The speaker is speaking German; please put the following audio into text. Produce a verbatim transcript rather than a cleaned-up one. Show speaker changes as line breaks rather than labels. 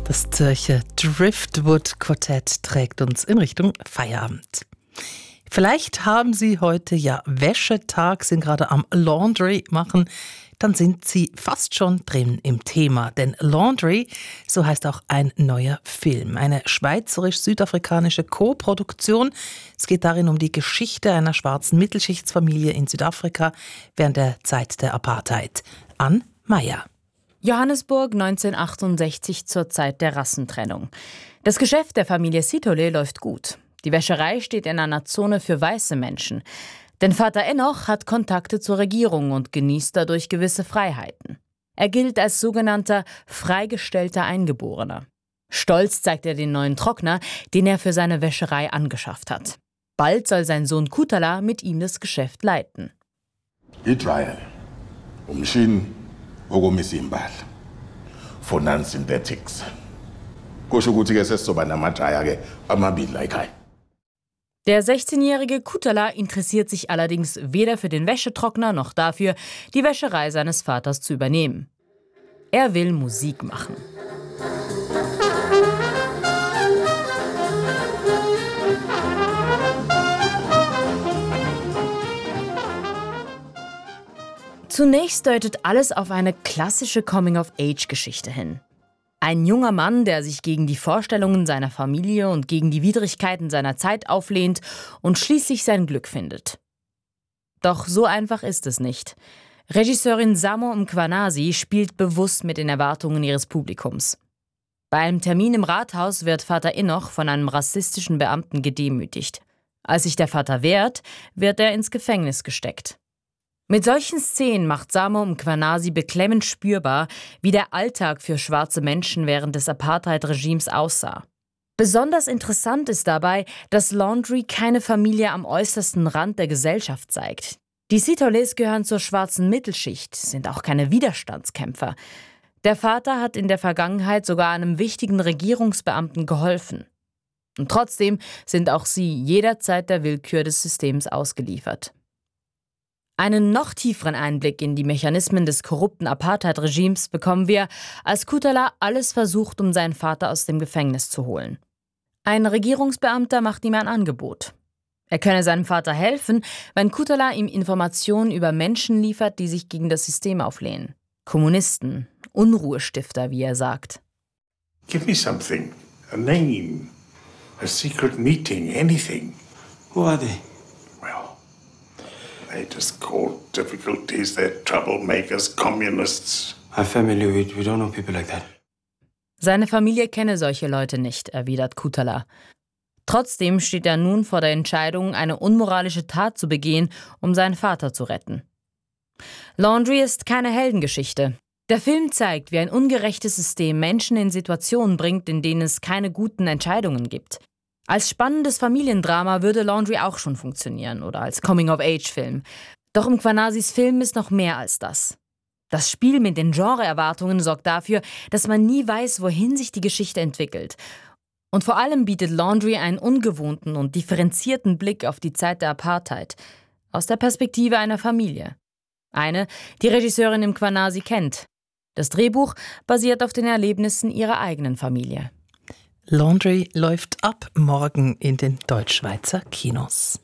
Das Zürcher Driftwood Quartett trägt uns in Richtung Feierabend. Vielleicht haben Sie heute ja Wäschetag, sind gerade am Laundry machen. Dann sind Sie fast schon drin im Thema. Denn Laundry, so heißt auch ein neuer Film. Eine schweizerisch-südafrikanische Co-Produktion. Es geht darin um die Geschichte einer schwarzen Mittelschichtsfamilie in Südafrika während der Zeit der Apartheid. Ann Meyer.
Johannesburg neunzehnhundertachtundsechzig zur Zeit der Rassentrennung. Das Geschäft der Familie Sithole läuft gut. Die Wäscherei steht in einer Zone für weiße Menschen. Denn Vater Enoch hat Kontakte zur Regierung und genießt dadurch gewisse Freiheiten. Er gilt als sogenannter freigestellter Eingeborener. Stolz zeigt er den neuen Trockner, den er für seine Wäscherei angeschafft hat. Bald soll sein Sohn Kuthala mit ihm das Geschäft leiten.
I-Trial, umshini wokomisa impahla for non-synthetics. Kusho ukuthi-ke sesizoba namajaya-ke amabili la ekhaya.
Der sechzehnjährige Kuthala interessiert sich allerdings weder für den Wäschetrockner noch dafür, die Wäscherei seines Vaters zu übernehmen. Er will Musik machen. Zunächst deutet alles auf eine klassische Coming-of-Age-Geschichte hin. Ein junger Mann, der sich gegen die Vorstellungen seiner Familie und gegen die Widrigkeiten seiner Zeit auflehnt und schließlich sein Glück findet. Doch so einfach ist es nicht. Regisseurin Samo Mkhwanazi spielt bewusst mit den Erwartungen ihres Publikums. Bei einem Termin im Rathaus wird Vater Enoch von einem rassistischen Beamten gedemütigt. Als sich der Vater wehrt, wird er ins Gefängnis gesteckt. Mit solchen Szenen macht Samo Mkhwanazi beklemmend spürbar, wie der Alltag für schwarze Menschen während des Apartheid-Regimes aussah. Besonders interessant ist dabei, dass Laundry keine Familie am äußersten Rand der Gesellschaft zeigt. Die Sitholes gehören zur schwarzen Mittelschicht, sind auch keine Widerstandskämpfer. Der Vater hat in der Vergangenheit sogar einem wichtigen Regierungsbeamten geholfen. Und trotzdem sind auch sie jederzeit der Willkür des Systems ausgeliefert. Einen noch tieferen Einblick in die Mechanismen des korrupten Apartheid-Regimes bekommen wir, als Kuthala alles versucht, um seinen Vater aus dem Gefängnis zu holen. Ein Regierungsbeamter macht ihm ein Angebot. Er könne seinem Vater helfen, wenn Kuthala ihm Informationen über Menschen liefert, die sich gegen das System auflehnen. Kommunisten, Unruhestifter, wie er sagt.
Give me something, a name, a secret meeting, anything.
Who are they?
They just cause difficulties, they're troublemakers, communists.
Our family, we, we don't know people like that.
Seine Familie kenne solche Leute nicht, erwidert Kuthala. Trotzdem steht er nun vor der Entscheidung, eine unmoralische Tat zu begehen, um seinen Vater zu retten. Laundry ist keine Heldengeschichte. Der Film zeigt, wie ein ungerechtes System Menschen in Situationen bringt, in denen es keine guten Entscheidungen gibt. Als spannendes Familiendrama würde Laundry auch schon funktionieren oder als Coming-of-Age-Film. Doch Mkhwanazis Film ist noch mehr als das. Das Spiel mit den Genre-Erwartungen sorgt dafür, dass man nie weiß, wohin sich die Geschichte entwickelt. Und vor allem bietet Laundry einen ungewohnten und differenzierten Blick auf die Zeit der Apartheid, aus der Perspektive einer Familie. Eine, die Regisseurin Mkhwanazi kennt. Das Drehbuch basiert auf den Erlebnissen ihrer eigenen Familie.
Laundry läuft ab morgen in den Deutschschweizer Kinos.